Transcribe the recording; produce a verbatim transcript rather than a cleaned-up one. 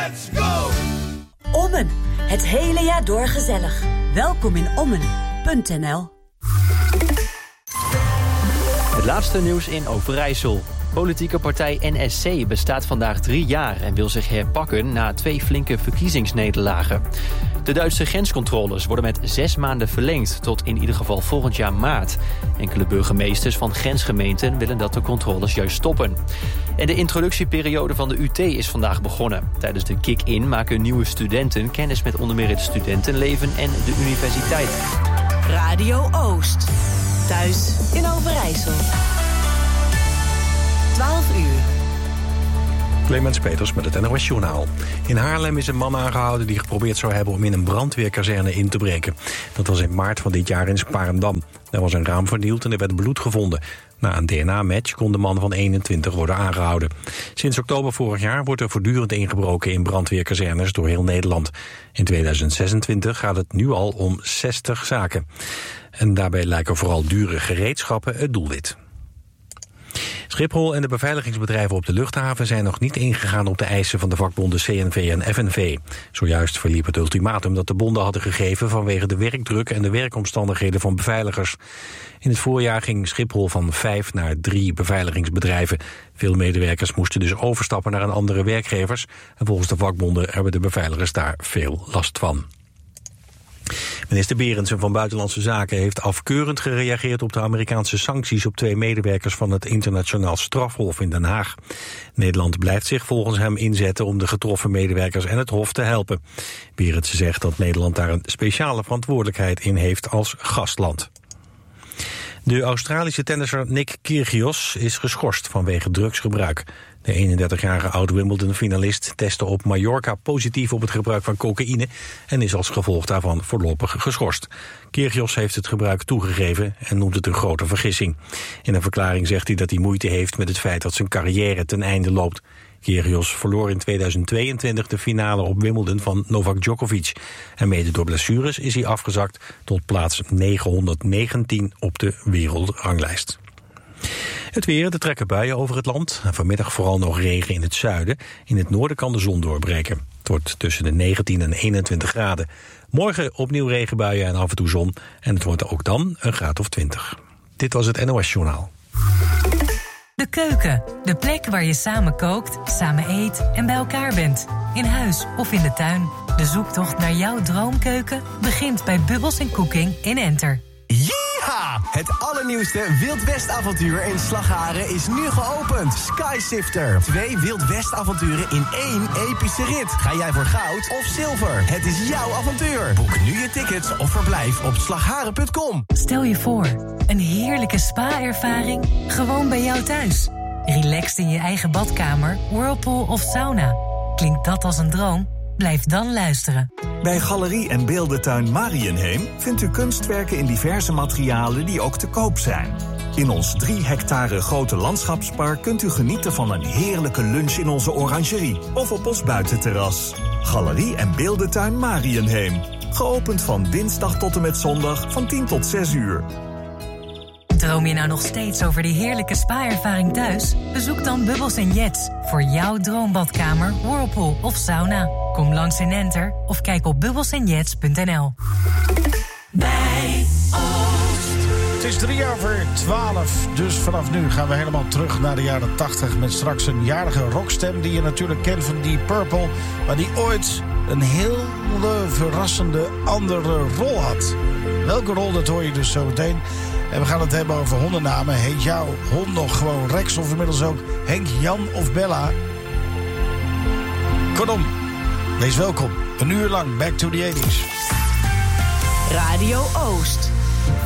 Let's go! Ommen. Het hele jaar door gezellig. Welkom in ommen punt n l. Het laatste nieuws in Overijssel. Politieke partij N S C bestaat vandaag drie jaar en wil zich herpakken na twee flinke verkiezingsnederlagen. De Duitse grenscontroles worden met zes maanden verlengd tot in ieder geval volgend jaar maart. Enkele burgemeesters van grensgemeenten willen dat de controles juist stoppen. En de introductieperiode van de U T is vandaag begonnen. Tijdens de kick-in maken nieuwe studenten kennis met onder meer het studentenleven en de universiteit. Radio Oost. Thuis in Overijssel. twaalf uur. Clemens Peters met het N O S-journaal. In Haarlem is een man aangehouden die geprobeerd zou hebben om in een brandweerkazerne in te breken. Dat was in maart van dit jaar in Sparendam. Daar was een raam vernield en er werd bloed gevonden. Na een D N A-match kon de man van eenentwintig worden aangehouden. Sinds oktober vorig jaar wordt er voortdurend ingebroken in brandweerkazernes door heel Nederland. In tweeduizend zesentwintig gaat het nu al om zestig zaken. En daarbij lijken vooral dure gereedschappen het doelwit. Schiphol en de beveiligingsbedrijven op de luchthaven zijn nog niet ingegaan op de eisen van de vakbonden C N V en F N V. Zojuist verliep het ultimatum dat de bonden hadden gegeven vanwege de werkdruk en de werkomstandigheden van beveiligers. In het voorjaar ging Schiphol van vijf naar drie beveiligingsbedrijven. Veel medewerkers moesten dus overstappen naar een andere werkgevers. En volgens de vakbonden hebben de beveiligers daar veel last van. Minister Berendsen van Buitenlandse Zaken heeft afkeurend gereageerd op de Amerikaanse sancties op twee medewerkers van het Internationaal Strafhof in Den Haag. Nederland blijft zich volgens hem inzetten om de getroffen medewerkers en het Hof te helpen. Berendsen zegt dat Nederland daar een speciale verantwoordelijkheid in heeft als gastland. De Australische tennisser Nick Kyrgios is geschorst vanwege drugsgebruik. De eenendertigjarige oud-Wimbledon-finalist testte op Mallorca positief op het gebruik van cocaïne en is als gevolg daarvan voorlopig geschorst. Kyrgios heeft het gebruik toegegeven en noemt het een grote vergissing. In een verklaring zegt hij dat hij moeite heeft met het feit dat zijn carrière ten einde loopt. Kyrgios verloor in tweeduizend tweeëntwintig de finale op Wimbledon van Novak Djokovic. En mede door blessures is hij afgezakt tot plaats negenhonderdnegentien op de wereldranglijst. Het weer, er trekken buien over het land. En vanmiddag vooral nog regen in het zuiden. In het noorden kan de zon doorbreken. Het wordt tussen de negentien en eenentwintig graden. Morgen opnieuw regenbuien en af en toe zon. En het wordt ook dan een graad of twintig. Dit was het N O S-journaal. De keuken, de plek waar je samen kookt, samen eet en bij elkaar bent. In huis of in de tuin. De zoektocht naar jouw droomkeuken begint bij Bubbles en Cooking in Enter. Yeeha! Het allernieuwste Wild West avontuur in Slagharen is nu geopend. Skysifter. Twee Wild West avonturen in één epische rit. Ga jij voor goud of zilver? Het is jouw avontuur. Boek nu je tickets of verblijf op slagharen punt com. Stel je voor, een heerlijke spa-ervaring gewoon bij jou thuis. Relaxed in je eigen badkamer, whirlpool of sauna. Klinkt dat als een droom? Blijf dan luisteren. Bij Galerie en Beeldentuin Marienheem vindt u kunstwerken in diverse materialen die ook te koop zijn. In ons drie hectare grote landschapspark kunt u genieten van een heerlijke lunch in onze orangerie of op ons buitenterras. Galerie en Beeldentuin Marienheem. Geopend van dinsdag tot en met zondag van tien tot zes uur. Droom je nou nog steeds over die heerlijke spa-ervaring thuis? Bezoek dan Bubbles en Jets voor jouw droombadkamer, whirlpool of sauna. Kom langs in Enter of kijk op bubbles en jets punt n l. Bij Oost. Het is drie over twaalf, dus vanaf nu gaan we helemaal terug naar de jaren tachtig... met straks een jarige rockstem die je natuurlijk kent van Deep Purple... maar die ooit een hele verrassende andere rol had. Welke rol, dat hoor je dus zo meteen. En we gaan het hebben over hondennamen. Heet jouw hond nog gewoon Rex of inmiddels ook Henk, Jan of Bella? Kortom, wees welkom. Een uur lang Back to the eighties. Radio Oost.